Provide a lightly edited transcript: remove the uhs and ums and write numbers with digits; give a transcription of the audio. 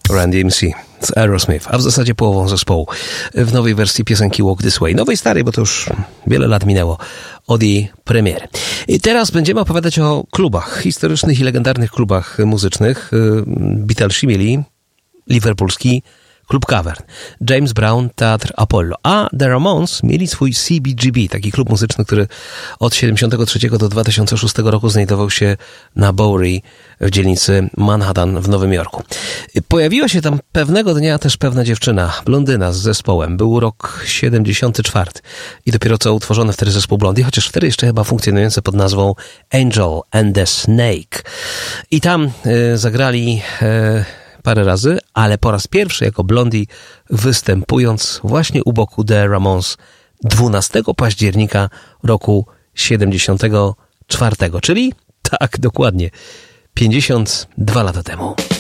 Run DMC z Aerosmith, a w zasadzie połową zespołu w nowej wersji piosenki Walk This Way. Nowej, starej, bo to już wiele lat minęło od jej premiery. I teraz będziemy opowiadać o klubach, historycznych i legendarnych klubach muzycznych. Beatlesi mieli liverpoolski klub Cavern, James Brown, Teatr Apollo, a The Ramones mieli swój CBGB, taki klub muzyczny, który od 1973 do 2006 roku znajdował się na Bowery w dzielnicy Manhattan w Nowym Jorku. Pojawiła się tam pewnego dnia też pewna dziewczyna, blondyna z zespołem. Był rok 74 i dopiero co utworzony wtedy zespół Blondie, chociaż wtedy jeszcze chyba funkcjonujący pod nazwą Angel and the Snake. I tam zagrali parę razy, ale po raz pierwszy jako Blondie występując właśnie u boku The Ramones 12 października roku 74, czyli tak dokładnie 52 lata temu.